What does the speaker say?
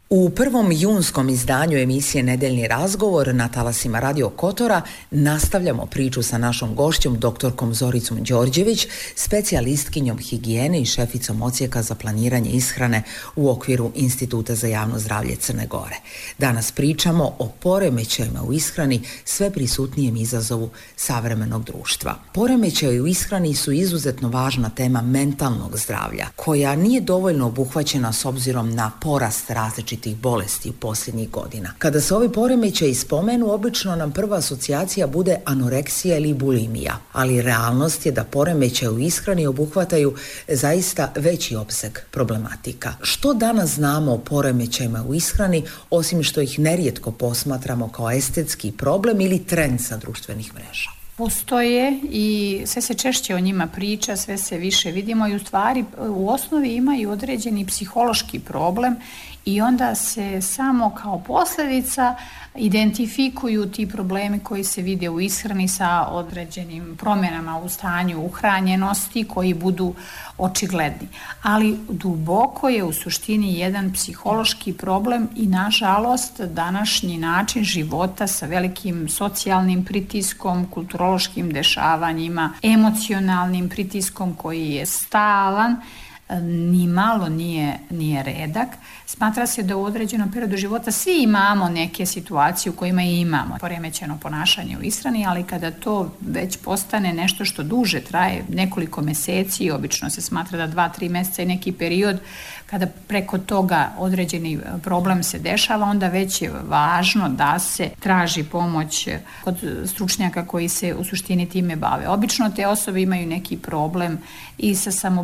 U prvom junskom izdanju emisije Nedeljni razgovor na talasima Radio Kotora nastavljamo priču sa našom gošćom, doktorkom Zoricom Đorđević, specijalistkinjom higijene i šeficom odsjeka za planiranje ishrane u okviru Instituta za javno zdravlje Crne Gore. Danas pričamo o poremećajima u ishrani, sve prisutnijem izazovu savremenog društva. Poremećaji u ishrani su izuzetno važna tema mentalnog zdravlja, koja nije dovoljno obuhvaćena s obzirom na porast različitih bolesti u posljednjih godina. Kada se ovi poremećaji spomenu, obično nam prva asocijacija bude anoreksija ili bulimija, ali realnost je da poremećaji u ishrani obuhvataju zaista veći opseg problematika. Što danas znamo o poremećajima u ishrani, osim što ih nerijetko posmatramo kao estetski problem ili trend sa društvenih mreža? Postoje i sve se češće o njima priča, sve se više vidimo i u stvari u osnovi imaju određeni psihološki problem i onda se samo kao posljedica identifikuju ti problemi koji se vide u ishrani sa određenim promjenama u stanju uhranjenosti koji budu očigledni. Ali duboko je u suštini jedan psihološki problem i nažalost današnji način života sa velikim socijalnim pritiskom, kulturološkim dešavanjima, emocionalnim pritiskom koji je stalan, ni malo nije redak. Smatra se da u određenom periodu života svi imamo neke situacije u kojima imamo poremećeno ponašanje u ishrani, ali kada to već postane nešto što duže traje nekoliko mjeseci, obično se smatra da 2-3 mjeseca je neki period kada preko toga određeni problem se dešava, onda već je važno da se traži pomoć kod stručnjaka koji se u suštini time bave. Obično te osobe imaju neki problem i sa